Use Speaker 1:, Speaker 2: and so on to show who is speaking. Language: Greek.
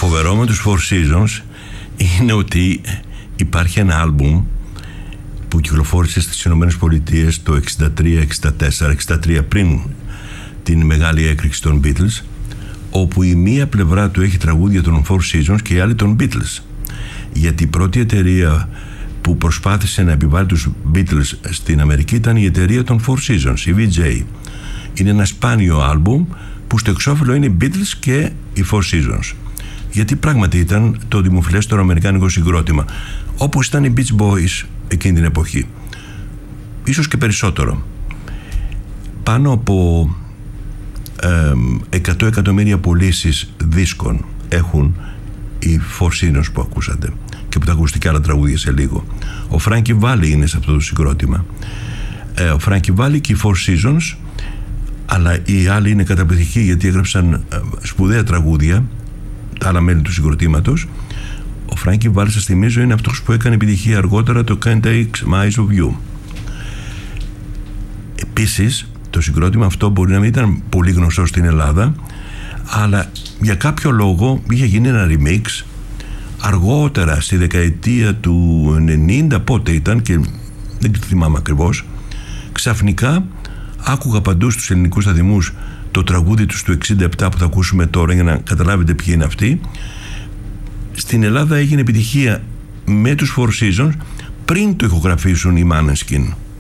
Speaker 1: φοβερό με τους Four Seasons είναι ότι υπάρχει ένα άλμπουμ που κυκλοφόρησε στις Ηνωμένες Πολιτείες το 63 πριν την μεγάλη έκρηξη των Beatles, όπου η μία πλευρά του έχει τραγούδια των Four Seasons και η άλλη των Beatles, γιατί η πρώτη εταιρεία που προσπάθησε να επιβάλλει τους Beatles στην Αμερική ήταν η εταιρεία των Four Seasons, η VJ. Είναι ένα σπάνιο άλμπουμ που στο εξώφυλλο είναι οι Beatles και οι Four Seasons, γιατί πράγματι ήταν το δημοφιλέστερο αμερικάνικο συγκρότημα, όπως ήταν οι Beach Boys εκείνη την εποχή, ίσως και περισσότερο. Πάνω από 100 εκατομμύρια πωλήσεις δίσκων έχουν οι Four Seasons που ακούσατε και που θα ακούσετε και άλλα τραγούδια σε λίγο. Ο Frankie Valli είναι σε αυτό το συγκρότημα, ο Frankie Valli και οι Four Seasons, αλλά οι άλλοι είναι καταπληκτικοί γιατί έγραψαν σπουδαία τραγούδια, τα άλλα μέλη του συγκροτήματος. Ο Frankie Valli, σας θυμίζω, είναι αυτός που έκανε επιτυχία αργότερα το Can't Take My Eyes Off You. Επίσης, το συγκρότημα αυτό μπορεί να μην ήταν πολύ γνωστό στην Ελλάδα, αλλά για κάποιο λόγο είχε γίνει ένα remix αργότερα, στη δεκαετία του 90, πότε ήταν και δεν θυμάμαι ακριβώς. Ξαφνικά άκουγα παντού στους ελληνικούς σταθμούς το τραγούδι τους του 67 που θα ακούσουμε τώρα, για να καταλάβετε ποιοι είναι αυτοί. Στην Ελλάδα έγινε επιτυχία με τους Four Seasons πριν το ηχογραφήσουν οι Måneskin.